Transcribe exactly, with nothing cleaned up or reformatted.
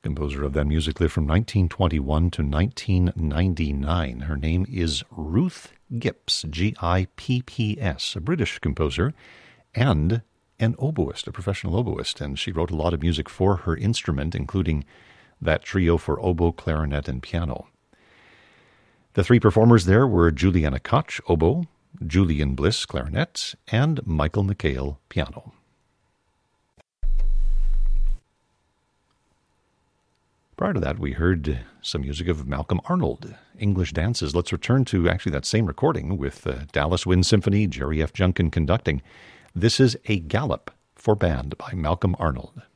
composer of that music lived from nineteen twenty-one to nineteen ninety-nine. Her name is Ruth Gipps, G I P P S, a British composer and an oboist, a professional oboist, and she wrote a lot of music for her instrument, including that trio for oboe, clarinet, and piano. The three performers there were Juliana Koch, oboe, Julian Bliss, clarinet, and Michael McHale, piano. Prior to that, we heard some music of Malcolm Arnold, English Dances. Let's return to actually that same recording with uh, Dallas Wind Symphony, Jerry F. Junkin conducting. This is A Gallop for Band by Malcolm Arnold.